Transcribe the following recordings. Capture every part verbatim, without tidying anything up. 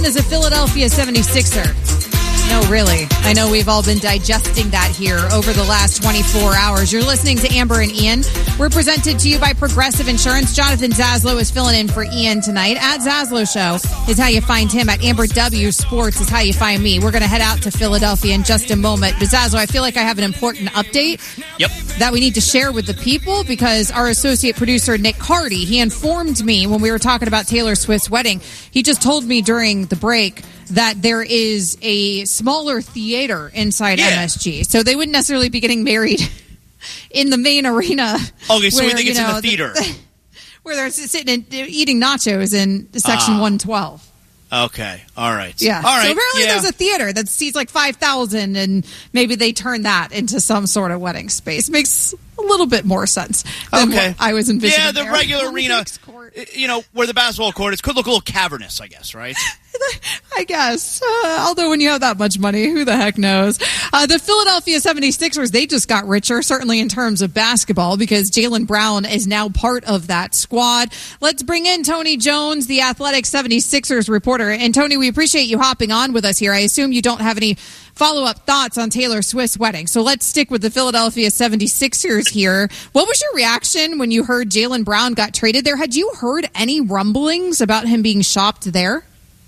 is a Philadelphia seventy-sixer. No, really. I know we've all been digesting that here over the last twenty-four hours. You're listening to Amber and Ian. We're presented to you by Progressive Insurance. Jonathan Zaslow is filling in for Ian tonight. At Zaslow Show is how you find him. At Amber W Sports is how you find me. We're going to head out to Philadelphia in just a moment. But Zaslow, I feel like I have an important update. Yep. That we need to share with the people because our associate producer, Nick Hardy, he informed me when we were talking about Taylor Swift's wedding. He just told me during the break that there is a smaller theater inside yeah. M S G. So they wouldn't necessarily be getting married in the main arena. Okay, so where, we think it's know, in the theater. The, where they're sitting and eating nachos in section uh, one twelve. Okay, all right. Yeah. All right. So apparently yeah. there's a theater that seats like five thousand, and maybe they turn that into some sort of wedding space. Makes a little bit more sense than okay. what I was envisioning. Yeah, the there. regular arena, you know, where the basketball court is, could look a little cavernous, I guess, right? I guess. Uh, although when you have that much money, who the heck knows? Uh, the Philadelphia seventy-sixers, they just got richer, certainly in terms of basketball, because Jaylen Brown is now part of that squad. Let's bring in Tony Jones, the Athletic seventy-sixers reporter. And Tony, we appreciate you hopping on with us here. I assume you don't have any follow-up thoughts on Taylor Swift's wedding. So let's stick with the Philadelphia seventy-sixers here. What was your reaction when you heard Jaylen Brown got traded there? Had you heard any rumblings about him being shopped there?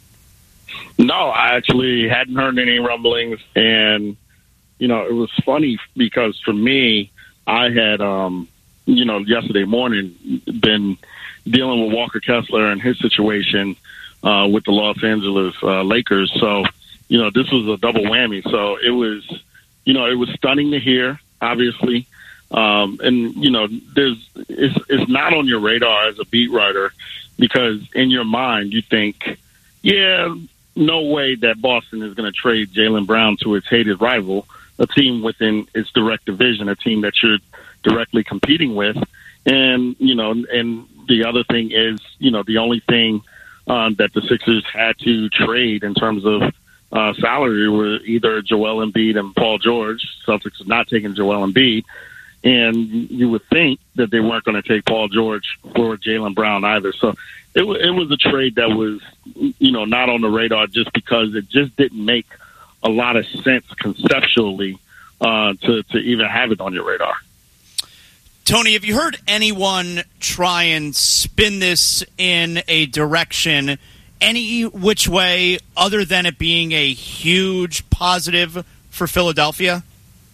No, I actually hadn't heard any rumblings. And, you know, it was funny because for me, I had, um, you know, yesterday morning been dealing with Walker Kessler and his situation uh, with the Los Angeles uh, Lakers. So, you know, this was a double whammy. So it was, you know, it was stunning to hear, obviously. Um, and, you know, there's it's, it's not on your radar as a beat writer because in your mind you think, yeah, no way that Boston is going to trade Jaylen Brown to its hated rival, a team within its direct division, a team that you're directly competing with. And, you know, and the other thing is, you know, the only thing um, that the Sixers had to trade in terms of uh, salary were either Joel Embiid and Paul George. Celtics is not taking Joel Embiid. And you would think that they weren't going to take Paul George for Jaylen Brown either. So it, w- it was a trade that was, you know, not on the radar just because it just didn't make a lot of sense conceptually uh, to, to even have it on your radar. Tony, have you heard anyone try and spin this in a direction any which way other than it being a huge positive for Philadelphia?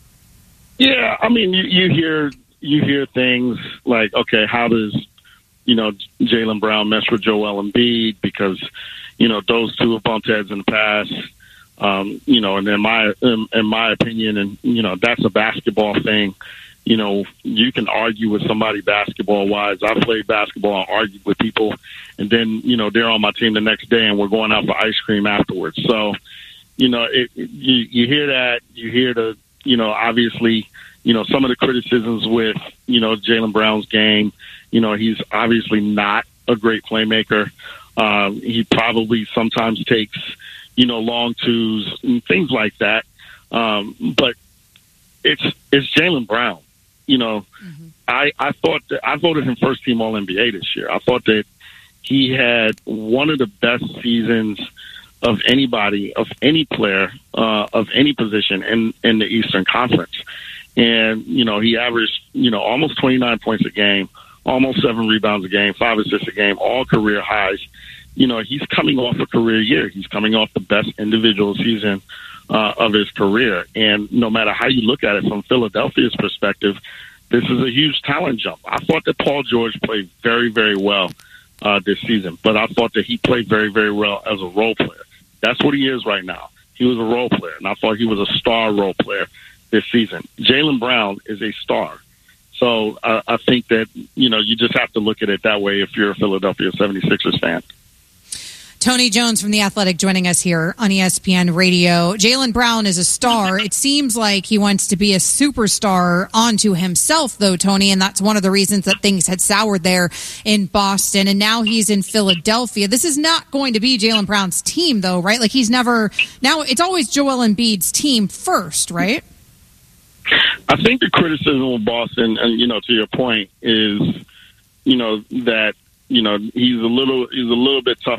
Yeah, I mean, you, you hear you hear things like, okay, how does, you know, Jaylen Brown mess with Joel Embiid because, you know, those two have bumped heads in the past, um, you know, and in my in, in my opinion, and you know, that's a basketball thing. You know, you can argue with somebody basketball wise. I played basketball and argued with people, and then you know they're on my team the next day, and we're going out for ice cream afterwards. So, you know, it, you you hear that, you hear the. You know, obviously, you know, some of the criticisms with, you know, Jaylen Brown's game, you know, he's obviously not a great playmaker. Um, he probably sometimes takes, you know, long twos and things like that. Um, but it's it's Jaylen Brown. You know, mm-hmm. I, I thought that I voted him first team All N B A this year. I thought that he had one of the best seasons of anybody, of any player, uh, of any position in, in the Eastern Conference. And, you know, he averaged, you know, almost twenty-nine points a game, almost seven rebounds a game, five assists a game, all career highs. You know, he's coming off a career year. He's coming off the best individual season uh, of his career. And no matter how you look at it from Philadelphia's perspective, this is a huge talent jump. I thought that Paul George played very, very well uh, this season, but I thought that he played very, very well as a role player. That's what he is right now. He was a role player, and I thought he was a star role player this season. Jaylen Brown is a star. So uh, I think that, you know, you just have to look at it that way if you're a Philadelphia seventy-sixers fan. Tony Jones from The Athletic joining us here on E S P N Radio. Jaylen Brown is a star. It seems like he wants to be a superstar onto himself, though, Tony, and that's one of the reasons that things had soured there in Boston, and now he's in Philadelphia. This is not going to be Jaylen Brown's team, though, right? Like, he's never – now it's always Joel Embiid's team first, right? I think the criticism of Boston, and, you know, to your point, is, you know, that, you know, he's a little he's a little bit tough